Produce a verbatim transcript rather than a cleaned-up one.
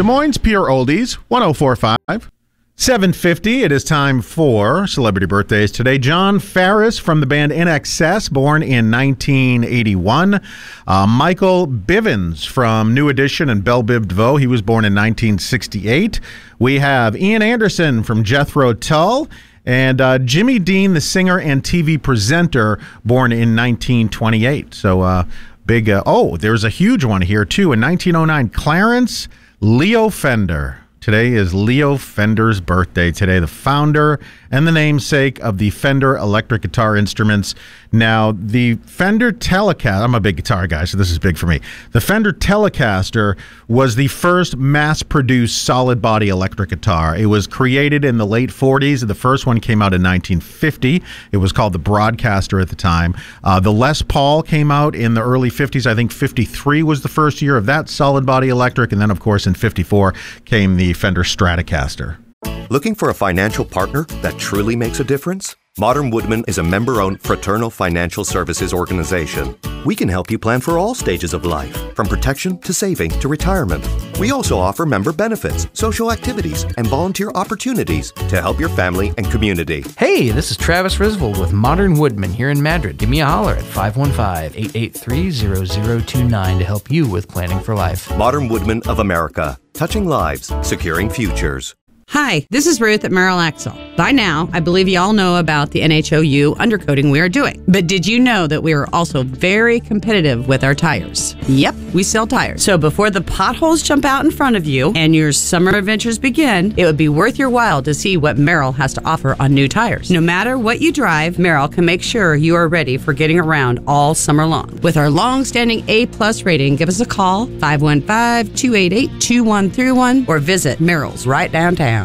Des Moines Pure Oldies, one oh four point five. seven fifty, it is time for celebrity birthdays today. John Farris from the band In Excess, born in nineteen eighty-one. Uh, Michael Bivins from New Edition and Belle Biv DeVoe, he was born in nineteen sixty-eight. We have Ian Anderson from Jethro Tull. And uh, Jimmy Dean, the singer and T V presenter, born in nineteen twenty-eight. So, uh, big, uh, oh, there's a huge one here, too. In nineteen oh nine, Clarence Leo Fender. Today is Leo Fender's birthday today, the founder and the namesake of the Fender electric guitar instruments. Now, the Fender Telecaster, I'm a big guitar guy, so this is big for me. The Fender Telecaster was the first mass-produced solid-body electric guitar. It was created in the late forties. The first one came out in nineteen fifty. It was called the Broadcaster at the time. Uh, the Les Paul came out in the early fifties. I think fifty-three was the first year of that solid-body electric. And then, of course, in fifty-four came the Fender Stratocaster. Looking for a financial partner that truly makes a difference? Modern Woodmen is a member-owned fraternal financial services organization. We can help you plan for all stages of life, from protection to saving to retirement. We also offer member benefits, social activities, and volunteer opportunities to help your family and community. Hey, this is Travis Risvold with Modern Woodmen here in Madrid. Give me a holler at five one five, eight eight three, zero zero two nine to help you with planning for life. Modern Woodmen of America. Touching lives, securing futures. Hi, this is Ruth at Merrill Axle. By now, I believe you all know about the N H O U undercoating we are doing. But did you know that we are also very competitive with our tires? Yep, we sell tires. So before the potholes jump out in front of you and your summer adventures begin, it would be worth your while to see what Merrill has to offer on new tires. No matter what you drive, Merrill can make sure you are ready for getting around all summer long. With our long-standing A-plus rating, give us a call, five one five, two eight eight, two one three one, or visit Merrill's right downtown.